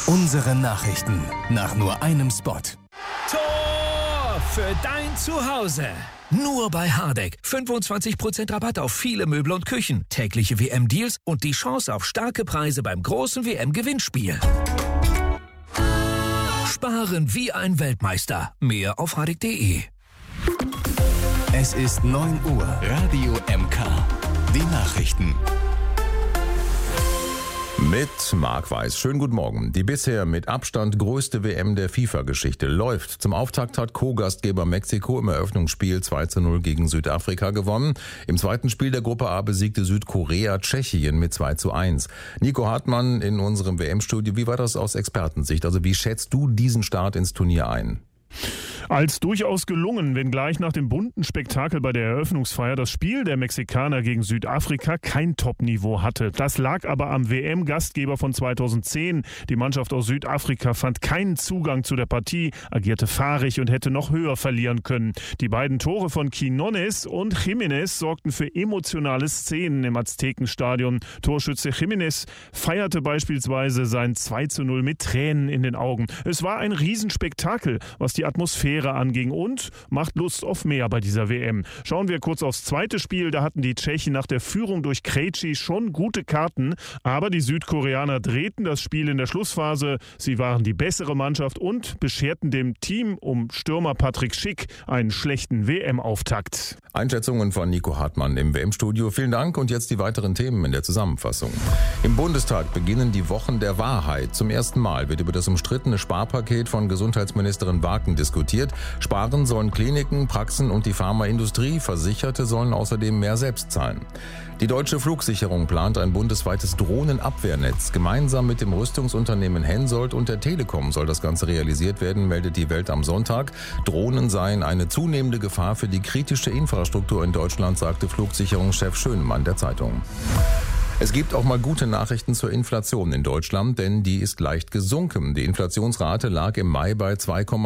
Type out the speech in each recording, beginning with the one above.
Unsere Nachrichten nach nur einem Spot. Tor für dein Zuhause. Nur bei Hardegg. 25% Rabatt auf viele Möbel und Küchen, tägliche WM-Deals und die Chance auf starke Preise beim großen WM-Gewinnspiel. Sparen wie ein Weltmeister. Mehr auf hardegg.de. Es ist 9 Uhr. Radio MK. Die Nachrichten. Mit Marc Weiß. Schönen guten Morgen. Die bisher mit Abstand größte WM der FIFA-Geschichte läuft. Zum Auftakt hat Co-Gastgeber Mexiko im Eröffnungsspiel 2:0 gegen Südafrika gewonnen. Im zweiten Spiel der Gruppe A besiegte Südkorea Tschechien mit 2:1. Nico Hartmann in unserem WM-Studio. Wie war das aus Expertensicht? Also wie schätzt du diesen Start ins Turnier ein? Als durchaus gelungen, wenngleich nach dem bunten Spektakel bei der Eröffnungsfeier das Spiel der Mexikaner gegen Südafrika kein Top-Niveau hatte. Das lag aber am WM-Gastgeber von 2010. Die Mannschaft aus Südafrika fand keinen Zugang zu der Partie, agierte fahrig und hätte noch höher verlieren können. Die beiden Tore von Quiñones und Jiménez sorgten für emotionale Szenen im Aztekenstadion. Torschütze Jiménez feierte beispielsweise sein 2:0 mit Tränen in den Augen. Es war ein Riesenspektakel, was die Atmosphäre anging und macht Lust auf mehr bei dieser WM. Schauen wir kurz aufs zweite Spiel. Da hatten die Tschechen nach der Führung durch Krejci schon gute Karten, aber die Südkoreaner drehten das Spiel in der Schlussphase. Sie waren die bessere Mannschaft und bescherten dem Team um Stürmer Patrick Schick einen schlechten WM-Auftakt. Einschätzungen von Nico Hartmann im WM-Studio. Vielen Dank und jetzt die weiteren Themen in der Zusammenfassung. Im Bundestag beginnen die Wochen der Wahrheit. Zum ersten Mal wird über das umstrittene Sparpaket von Gesundheitsministerin Wagen diskutiert. Sparen sollen Kliniken, Praxen und die Pharmaindustrie. Versicherte sollen außerdem mehr selbst zahlen. Die Deutsche Flugsicherung plant ein bundesweites Drohnenabwehrnetz. Gemeinsam mit dem Rüstungsunternehmen Hensoldt und der Telekom soll das Ganze realisiert werden, meldet die Welt am Sonntag. Drohnen seien eine zunehmende Gefahr für die kritische Infrastruktur in Deutschland, sagte Flugsicherungschef Schönemann der Zeitung. Es gibt auch mal gute Nachrichten zur Inflation in Deutschland, denn die ist leicht gesunken. Die Inflationsrate lag im Mai bei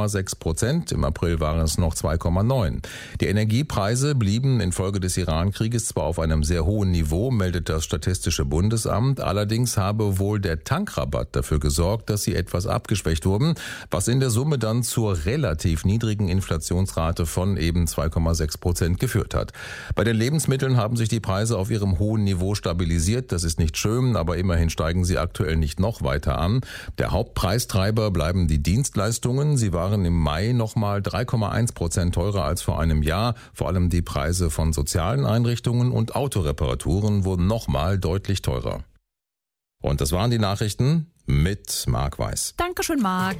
2,6%, im April waren es noch 2,9%. Die Energiepreise blieben infolge des Iran-Krieges zwar auf einem sehr hohen Niveau, meldet das Statistische Bundesamt, allerdings habe wohl der Tankrabatt dafür gesorgt, dass sie etwas abgeschwächt wurden, was in der Summe dann zur relativ niedrigen Inflationsrate von eben 2,6% geführt hat. Bei den Lebensmitteln haben sich die Preise auf ihrem hohen Niveau stabilisiert. Das ist nicht schön, aber immerhin steigen sie aktuell nicht noch weiter an. Der Hauptpreistreiber bleiben die Dienstleistungen. Sie waren im Mai nochmal 3,1% teurer als vor einem Jahr. Vor allem die Preise von sozialen Einrichtungen und Autoreparaturen wurden nochmal deutlich teurer. Und das waren die Nachrichten mit Marc Weiß. Dankeschön, Marc.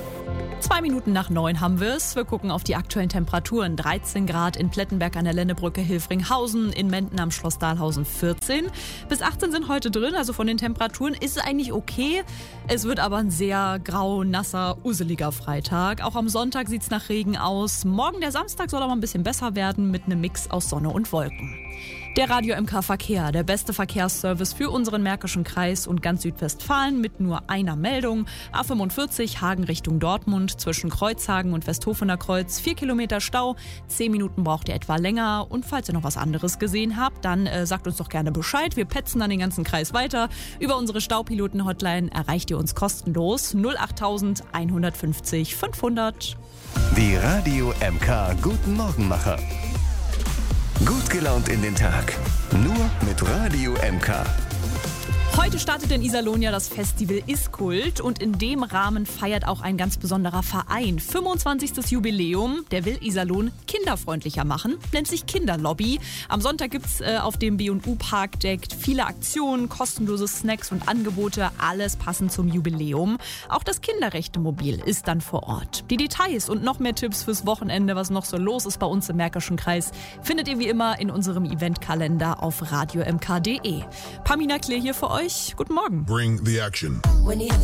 2 Minuten nach 9 haben wir es. Wir gucken auf die aktuellen Temperaturen. 13 Grad in Plettenberg an der Lennebrücke Hilfringhausen, in Menden am Schloss Dahlhausen 14. Bis 18 sind heute drin, also von den Temperaturen ist es eigentlich okay. Es wird aber ein sehr grau, nasser, useliger Freitag. Auch am Sonntag sieht es nach Regen aus. Morgen, der Samstag, soll aber ein bisschen besser werden mit einem Mix aus Sonne und Wolken. Der Radio MK Verkehr, der beste Verkehrsservice für unseren Märkischen Kreis und ganz Südwestfalen mit nur einer Meldung. A45 Hagen Richtung Dortmund zwischen Kreuzhagen und Westhofener Kreuz. 4 Kilometer Stau, 10 Minuten braucht ihr etwa länger. Und falls ihr noch was anderes gesehen habt, dann sagt uns doch gerne Bescheid. Wir petzen dann den ganzen Kreis weiter. Über unsere Staupiloten-Hotline erreicht ihr uns kostenlos 08000 150 500. Die Radio MK Guten Morgenmacher. Gut gelaunt in den Tag. Nur mit Radio MK. Heute startet in Iserlohn ja das Festival Iskult und in dem Rahmen feiert auch ein ganz besonderer Verein 25. Jubiläum. Der will Iserlohn kinderfreundlicher machen, nennt sich Kinderlobby. Am Sonntag gibt's auf dem B&U Parkdeck viele Aktionen, kostenlose Snacks und Angebote, alles passend zum Jubiläum. Auch das Kinderrechtemobil ist dann vor Ort. Die Details und noch mehr Tipps fürs Wochenende, was noch so los ist bei uns im Märkischen Kreis, findet ihr wie immer in unserem Eventkalender auf radiomk.de. Pamina Kleer hier für euch. Guten Morgen. Bring the action.